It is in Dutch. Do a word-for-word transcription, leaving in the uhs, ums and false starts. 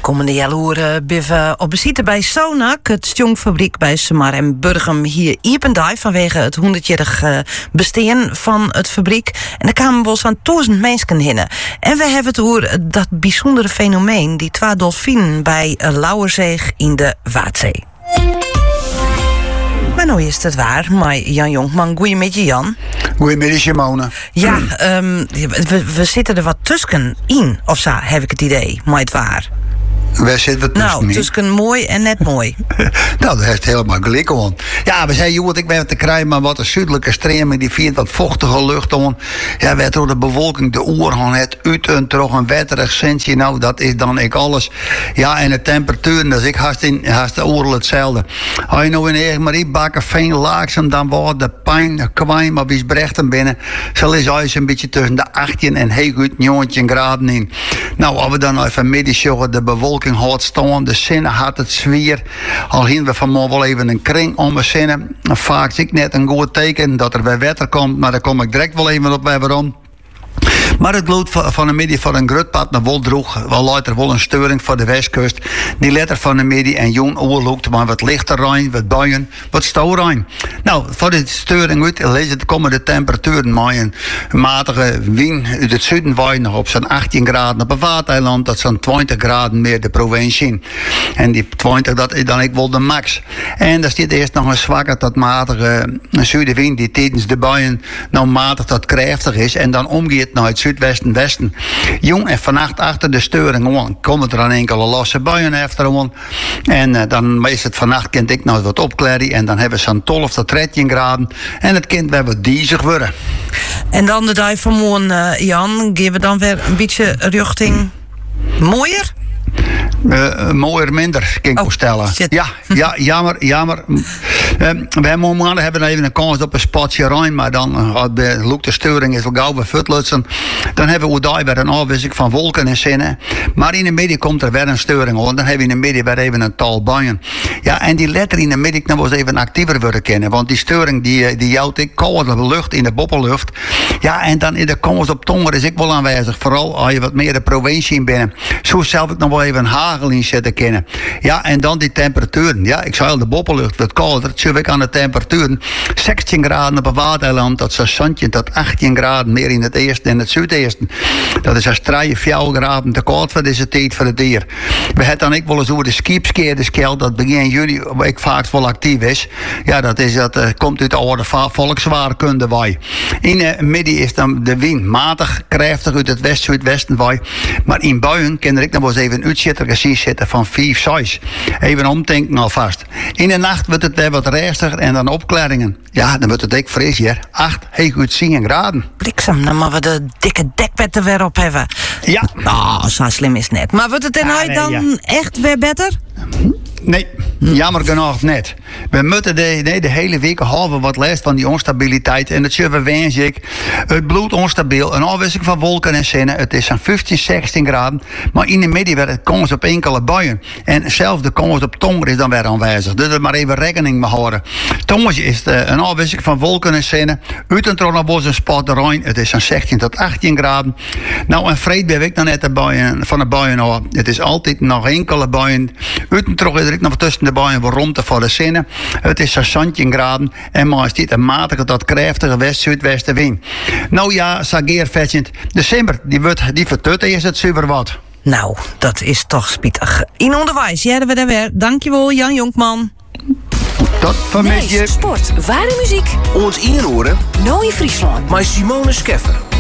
komende jaloeren biffen op bezieten bij Sonak, het stjongfabriek bij Semar en Burgum hier Iependaai vanwege het honderdjarig uh, bestaan van het fabriek. En daar kwamen wel zo'n duizend mensen hinnen. En we hebben het over dat bijzondere fenomeen, die twee dolfinen bij uh, Lauwerzeeg in de Waadzee. Maar nou is het waar, maar Jan Jonkman, goeiemiddag Jan. Goeiemiddag Simone. Ja, um, we, we zitten er wat tussen in, of zo, heb ik het idee, maar het waar. Waar zitten we tussen? Nou, tussen mooi en net mooi. Nou, dat heeft helemaal gelijk gewoon. Ja, we zeiden, joh, ik ben te krijgen, maar wat een zuidelijke stroming, die viert wat vochtige lucht om. Ja, werd door de bewolking de oer het uit en terug een wetterig centje. Nou, dat is dan ik alles. Ja, en de temperatuur, dus ik haast in haast de oorlog hetzelfde. Als je nou in eigen Marie bakken veel laagsen, dan wordt de pijn, de kwijn, maar wie brechten binnen. Zal is alles een beetje tussen de achttien en heel goed negentien graden in. Nou, als we dan even middag de bewolking houdt staan, de zinnen had het zwier. Al gingen we vanmorgen wel even een kring om de zinnen. Vaak zie ik net een goed teken dat er weer wetter komt, maar daar kom ik direct wel even op waarom. Maar het bloed van de middag van een grutpad naar Woldroeg, wel later wel een steuring voor de westkust. Die letter van de middag en jong oorloopt, maar wat lichter rein, wat buien, wat stouwrein. Nou, voor de steuring uit lees het komen de temperaturen maar een matige wind uit het zuiden waaien nog op zo'n achttien graden op een watereiland, dat zo'n twintig graden meer de provincie. En die twintig, dat is dan ik wel de max. En daar zit eerst nog een zwakke tot matige zuidenwind die tijdens de buien nou matig tot krachtig is en dan omgeet naar het zuidwesten westen. Jong en vannacht achter de steuring gewoon komen er dan enkele losse buien efter gewoon. En uh, dan is het vannacht kind ik nou wat opklaren en dan hebben we zo'n twaalf tot dertien graden en het kind weer wat diezig worden. En dan de dag van morgen, uh, Jan, geven we dan weer een beetje richting mooier? Uh, mooier minder, kan ik oh, stellen. Shit. Ja, ja, jammer, jammer. Uh, wij morgen hebben even een kans op een spotje rein, maar dan uh, de look de steuring is wel gauw bij Futlutsen. Dan hebben we daar weer een afwisseling van wolken en zinnen. Maar in de middag komt er weer een steuring hoor. Dan hebben we in de middag weer even een tal buien. Ja, en die letter in de middag dan was even actiever worden kennen, want die steuring die, die jouwt ik koude lucht in de boppellucht. Ja, en dan in de kans op Tonger is ik wel aanwezig, vooral als je wat meer de provincie in binnen. Zo zelf ik nog wel even een hagel in zetten kennen. Ja, en dan die temperaturen. Ja, ik zei al, de boppellucht wordt kouder. Het zie ik aan de temperaturen. zestien graden op een watereiland, dat is een zandje tot achttien graden meer in het eerste en het zuideerste. Dat is een straaie vier graden te koud voor deze tijd voor het dier. We hebben dan ook wel eens over de skiepskeer, de skeld, dat begin juli ik vaak wel actief is. Ja, dat, is, dat uh, komt uit de oude volkswaarkunde wij. In de uh, midden is dan de wind matig, krachtig uit het west-zuidwesten wij. Maar in buien kan ik nog wel eens even uitzetten gezien zitten van vier, zes. Even omdenken alvast. In de nacht wordt het weer wat rustiger en dan opklaringen. Ja, dan wordt het dik fris hier. acht, heel goed tien graden. Bliksem, dan moeten we de dikke dekbed er weer op hebben. Ja. Oh, zo slim is het net. Maar wordt het in huis dan ja. echt weer beter? Nee, jammer genoeg net. We moeten de, de, de hele week halve wat last van die onstabiliteit. En dat zullen we wens ik. Het bloed onstabiel, een afwisseling van wolken en zinnen. Het is zo'n vijftien, zestien graden. Maar in de midden werd het kans op enkele buien. En zelfs de kans op Tonger is dan weer aanwezig. Dus er maar even rekening mee houden. Tonger is de, een afwisseling van wolken en zinnen. Uit en terug naar bos en spot de Rijn. Het is zo'n zestien tot achttien graden. Nou, en vreed ben ik dan net de buien, van de buien hoor. Het is altijd nog enkele buien. Uit en terug is er nog tussen de buien wat rondte voor de zinnen. Het is zo'n zestien graden. En maar is dit een matige tot krachtige west-zuidwesten wind. Nou ja, Sageer Vetjent. December, die, wordt, die vertutten is het super wat. Nou, dat is toch spietig. In onderwijs, jij hebben we daar weer. Dankjewel, Jan Jonkman. Tot vanmiddag. Sport, ware muziek. Ons inhoren. Nooit Friesland. Maar Simone Scheffer.